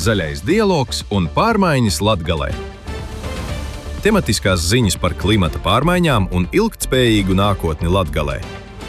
Zaļais dialogs un pārmaiņas Latgalē. Tematiskās ziņas par klimata pārmaiņām un ilgtspējīgu nākotni Latgalē.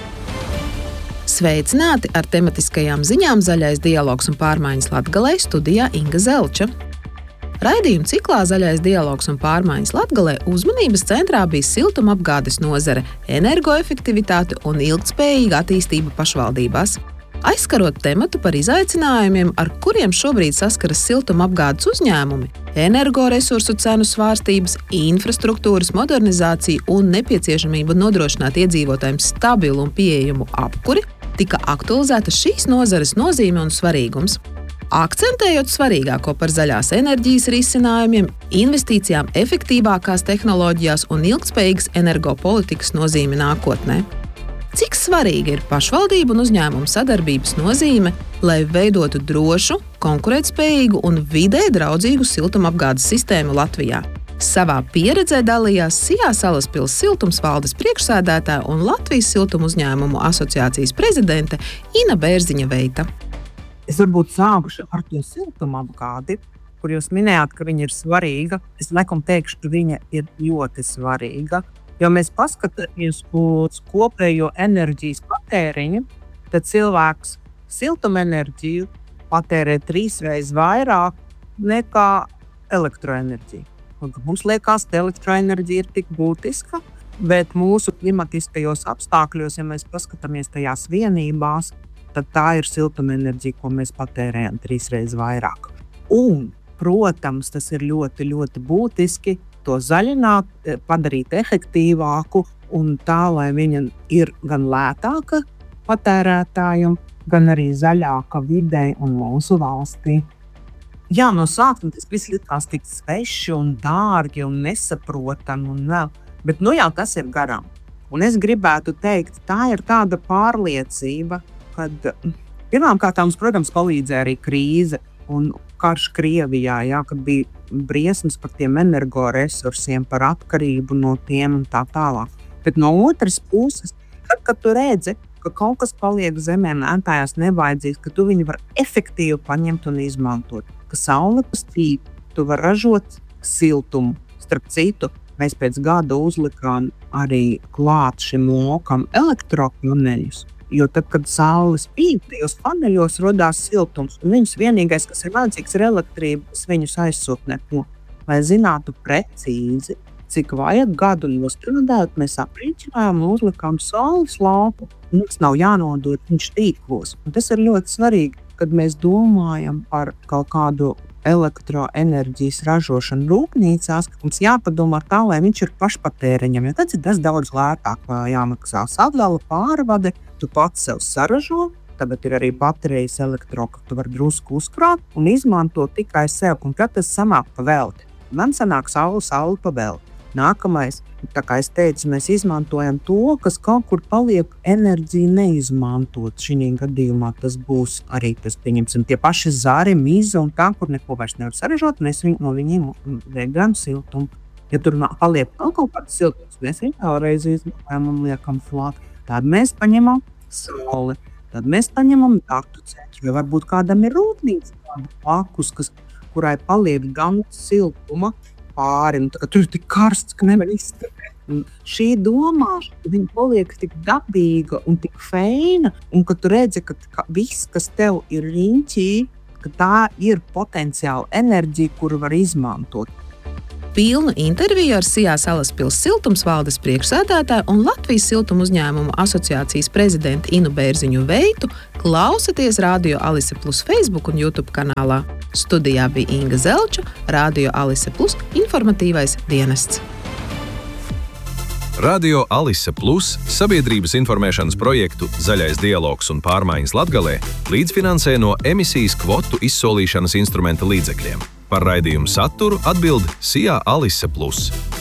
Sveicināti ar tematiskajām ziņām Zaļais dialogs un pārmaiņas Latgalē, studijā Inga Zelča. Raidījuma ciklā Zaļais dialogs un pārmaiņas Latgalē uzmanības centrā bija siltumapgādes nozare, energoefektivitāte un ilgtspējīga attīstība pašvaldībās. Aizskarot tematu par izaicinājumiem, ar kuriem šobrīd saskaras siltumapgādes uzņēmumi, energoresursu cenu svārstības, infrastruktūras modernizācija un nepieciešamība nodrošināt iedzīvotājiem stabilu un pieejamu apkuri, tika aktualizēta šīs nozares nozīme un svarīgums. Akcentējot svarīgāko par zaļās enerģijas risinājumiem, investīcijām efektīvākās tehnoloģijās un ilgtspējīgas energopolitikas nozīme nākotnē. Cik svarīga ir pašvaldību un uzņēmumu sadarbības nozīme, lai veidotu drošu, konkurētspējīgu un vidē draudzīgu siltumapgādes sistēmu Latvijā? Savā pieredzē dalījās Sijā Salaspils siltumsvaldes priekšsēdētāja un Latvijas siltumuzņēmumu asociācijas prezidente Ina Bērziņa-Veita. Es varbūt sākušu ar to siltumapgādi, kur jūs minējāt, ka viņa ir svarīga. Es laikam teikšu, ka viņa ir ļoti svarīga. Jo mēs paskatāmies uz kopējo enerģijas patēriņu, tad cilvēks siltumenerģiju patērē 3 reizes vairāk nekā elektroenerģiju. Mums liekas, ka elektroenerģija ir tik būtiska, bet mūsu klimatiskajos apstākļos, ja mēs paskatāmies tajās vienībās, tad tā ir siltumenerģija, ko mēs patērējam 3 reizes vairāk. Un, protams, tas ir ļoti, ļoti būtiski to zaļināt, padarīt efektīvāku un tā, lai viņa ir gan lētāka patērētājiem, gan arī zaļāka videi un mūsu valstī. Jā, no sākuma tas viss likās tik sveši un dārgi un nesaprotami un vēl, bet jau tas ir garām. Un es gribētu teikt, tā ir tāda pārliecība, kad pirmkārt mums, protams, palīdzēja arī krīze un karš Krievijā, kad bija briesmas par tiem energoresursiem, par atkarību no tiem un tā tālāk. Bet no otras puses, kad tu redzi, ka kaut kas paliek zemē mētājās nevajadzīgs, ka tu viņu var efektīvi paņemt un izmantot, ka saule spīd, tu var ražot siltumu. Starp citu, mēs pēc gada uzlikām arī klāt šim lokam elektropaneļus. Jo tad, kad saule spīd, tajos paneļos rodās siltums, un viņus vienīgais, kas ir vajadzīgs, ir elektrība, kas viņus aizsūtnē. Lai zinātu precīzi, cik vajag gadu nostrādāt, mēs aprēķinājām un uzlikām saules lauku. Mums nav jānodod viņš tīklos. Un tas ir ļoti svarīgi, kad mēs domājam par kaut kādu elektroenerģijas ražošanu rūpnīcās, ka mums jāpadomā tā, lai viņš ir pašpatēriņam, jo tad ir tas daudz lētāk, jāmaksā sadala, pārvade, tu pats sev saražo, tagad ir arī baterijas elektro, ka tu vari drusku uzkrāt un izmantot tikai sev, un kad tas sanāk pa velti. Man sanāk saule pa velti. Nākamais, tā kā es teicu, mēs izmantojam to, kas kaut kur paliek enerģiju neizmantot. Šī gadījumā tas būs arī tas, pieņemsim, tie paši zari, miza un tā, kur neko vairs nevar saražot, mēs no viņiem vegam siltumu. Ja tur paliek kaut kāds siltums, mēs viņu vēlreiz izmantojam un liekam flāt. Tad mēs paņemam sauli, tad mēs paņemam datu centru, jo varbūt kādam ir rūpnīca, kāda pakus, kurai paliek gan siltuma pāri, un tur ir tik karsts, ka nevar izturēt. Šī domāšana, viņa paliek tik dabīga un tik feina, un ka tu redzi, ka viss, kas tev ir riņķī, ka tā ir potenciāla enerģija, kuru var izmantot. Pilnu interviju ar Sijā Salaspils siltumsvaldes priekšsēdētāju un Latvijas siltumuzņēmumu asociācijas prezidentu Inu Bērziņu-Veitu klausieties Radio Alise Plus Facebook un YouTube kanālā. Studijā bija Inga Zelča, Radio Alise Plus informatīvais dienests. Radio Alise Plus sabiedrības informēšanas projektu Zaļais dialogs un pārmaiņas Latgalē līdzfinansē no emisijas kvotu izsolīšanas instrumenta līdzekļiem. Par raidījumu saturu atbild Sijā Alise Plus.